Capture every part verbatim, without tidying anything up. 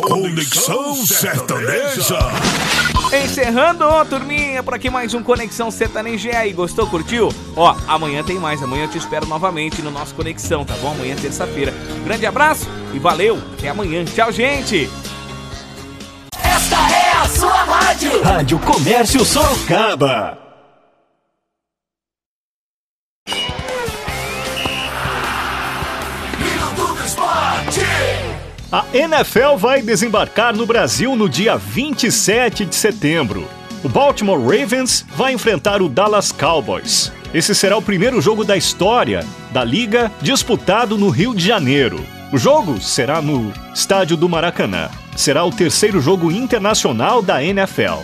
Conexão Sertaneja. Encerrando, turminha, por aqui mais um Conexão Sertaneja. E aí, gostou, curtiu? Ó, amanhã tem mais, amanhã eu te espero novamente no nosso Conexão, tá bom? Amanhã é terça-feira. Grande abraço e valeu, até amanhã. Tchau, gente! Esta é a sua rádio. Rádio Comércio Sorocaba. A N F L vai desembarcar no Brasil no dia vinte e sete de setembro. O Baltimore Ravens vai enfrentar o Dallas Cowboys. Esse será o primeiro jogo da história da liga disputado no Rio de Janeiro. O jogo será no estádio do Maracanã. Será o terceiro jogo internacional da N F L.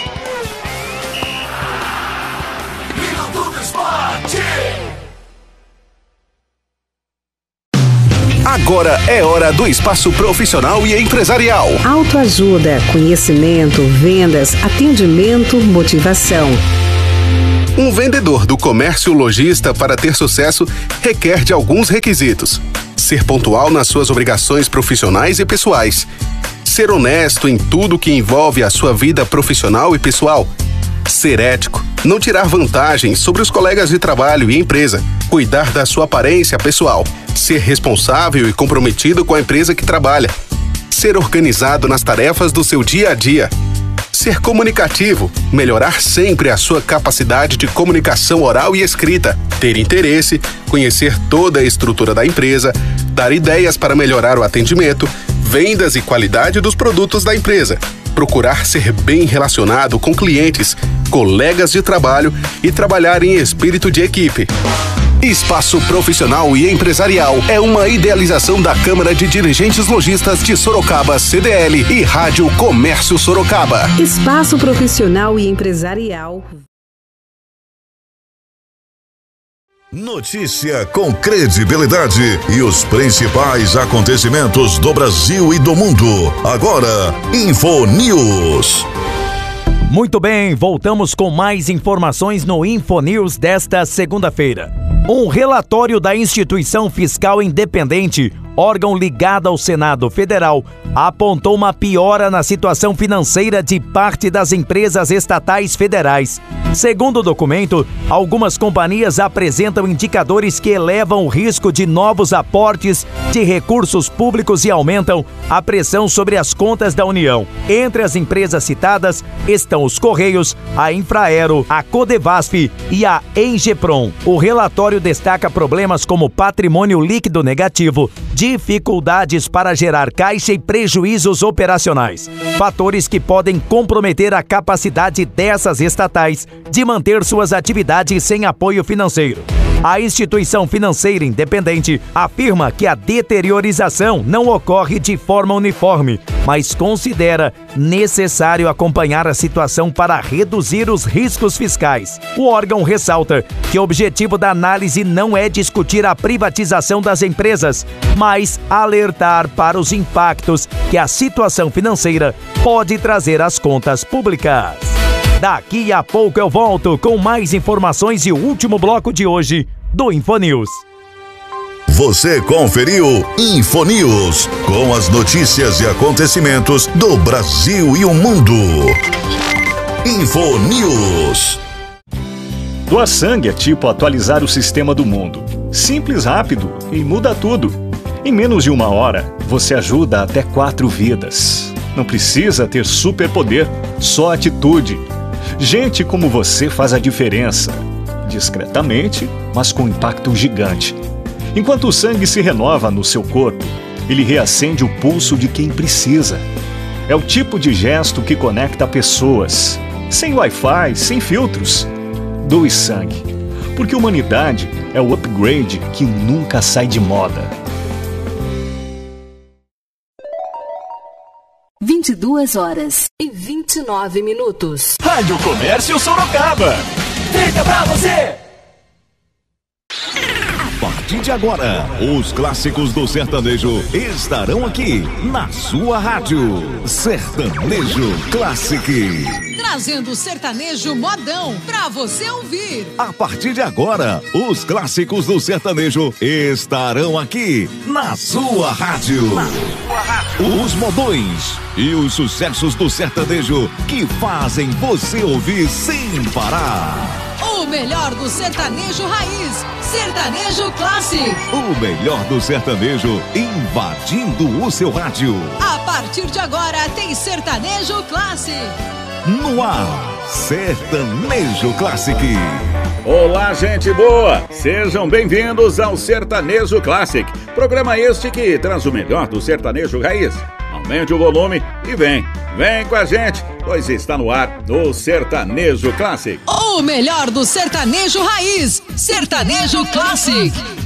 Agora é hora do espaço profissional e empresarial. Autoajuda, conhecimento, vendas, atendimento, motivação. Um vendedor do comércio lojista, para ter sucesso, requer de alguns requisitos: ser pontual nas suas obrigações profissionais e pessoais, ser honesto em tudo que envolve a sua vida profissional e pessoal, ser ético, não tirar vantagem sobre os colegas de trabalho e empresa, cuidar da sua aparência pessoal, ser responsável e comprometido com a empresa que trabalha, ser organizado nas tarefas do seu dia a dia, ser comunicativo, melhorar sempre a sua capacidade de comunicação oral e escrita, ter interesse, conhecer toda a estrutura da empresa, dar ideias para melhorar o atendimento, vendas e qualidade dos produtos da empresa, procurar ser bem relacionado com clientes, colegas de trabalho e trabalhar em espírito de equipe. Espaço Profissional e Empresarial é uma idealização da Câmara de Dirigentes Lojistas de Sorocaba, C D L, e Rádio Comércio Sorocaba. Espaço Profissional e Empresarial. Notícia com credibilidade e os principais acontecimentos do Brasil e do mundo. Agora, Infonews. Muito bem, voltamos com mais informações no Infonews desta segunda-feira. Um relatório da Instituição Fiscal Independente, órgão ligado ao Senado Federal, apontou uma piora na situação financeira de parte das empresas estatais federais. Segundo o documento, algumas companhias apresentam indicadores que elevam o risco de novos aportes de recursos públicos e aumentam a pressão sobre as contas da União. Entre as empresas citadas estão os Correios, a Infraero, a Codevasf e a Engeprom. O relatório destaca problemas como patrimônio líquido negativo, dificuldades para gerar caixa e prejuízos operacionais. Fatores que podem comprometer a capacidade dessas estatais de manter suas atividades sem apoio financeiro. A instituição financeira independente afirma que a deteriorização não ocorre de forma uniforme, mas considera necessário acompanhar a situação para reduzir os riscos fiscais. O órgão ressalta que o objetivo da análise não é discutir a privatização das empresas, mas alertar para os impactos que a situação financeira pode trazer às contas públicas. Daqui a pouco eu volto com mais informações e o último bloco de hoje do Infonews. Você conferiu Infonews, com as notícias e acontecimentos do Brasil e o mundo. Infonews. Doar sangue é tipo atualizar o sistema do mundo. Simples, rápido e muda tudo. Em menos de uma hora, você ajuda até quatro vidas. Não precisa ter superpoder, só atitude. Gente como você faz a diferença. Discretamente, mas com impacto gigante. Enquanto o sangue se renova no seu corpo, ele reacende o pulso de quem precisa. É o tipo de gesto que conecta pessoas. Sem Wi-Fi, sem filtros. Doe sangue. Porque humanidade é o upgrade que nunca sai de moda. vinte e duas horas e vinte e nove minutos. Rádio Comércio Sorocaba. Fica pra você! A partir de agora, os clássicos do sertanejo estarão aqui na sua rádio. Sertanejo Classic. trazendo o sertanejo modão pra você ouvir. A partir de agora, os clássicos do sertanejo estarão aqui na sua rádio. Na sua rádio. Os modões e os sucessos do sertanejo que fazem você ouvir sem parar. O melhor do sertanejo raiz, Sertanejo Classic. O melhor do sertanejo invadindo o seu rádio. A partir de agora tem Sertanejo Classic. No ar, Sertanejo Classic. Olá, gente boa! Sejam bem-vindos ao Sertanejo Classic. Programa este que traz o melhor do sertanejo raiz. Aumente o volume e vem, vem com a gente, pois está no ar o Sertanejo Classic. O melhor do sertanejo raiz, Sertanejo Classic.